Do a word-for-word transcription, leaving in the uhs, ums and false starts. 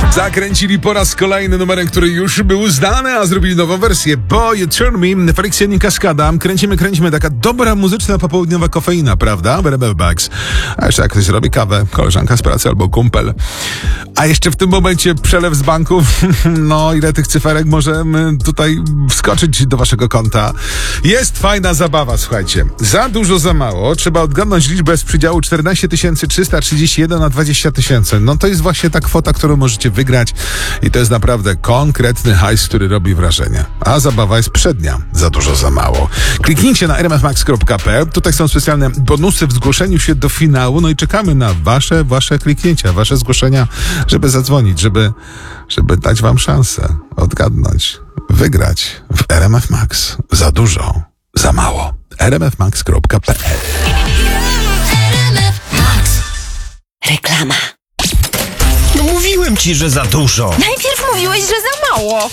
Zakręcili po raz kolejny numerem, który już był znany, a zrobili nową wersję. Boy, You Turn Me, Felix Janin Kaskada. Kręcimy, kręcimy, taka dobra muzyczna popołudniowa kofeina, prawda? Rebel Bugs. A jeszcze jak ktoś robi kawę, koleżanka z pracy albo kumpel. A jeszcze w tym momencie przelew z banku. No, ile tych cyferek możemy tutaj wskoczyć do waszego konta? Jest fajna zabawa, słuchajcie. Za dużo, za mało. Trzeba odgadnąć liczbę z przydziału czternaście tysięcy trzysta trzydzieści jeden na dwadzieścia tysięcy. No to jest właśnie ta kwota, którą możecie wygrać i to jest naprawdę konkretny hajs, który robi wrażenie. A zabawa jest przednia. Za dużo, za mało. Kliknijcie na r m f max kropka p l. Tutaj są specjalne bonusy w zgłoszeniu się do finału. No i czekamy na wasze, wasze kliknięcia, wasze zgłoszenia, żeby zadzwonić, żeby, żeby dać wam szansę odgadnąć, wygrać w R M F Max. Za dużo, za mało. r m f max kropka p l. Reklama. No mówiłem ci, że za dużo. Najpierw mówiłeś, że za mało.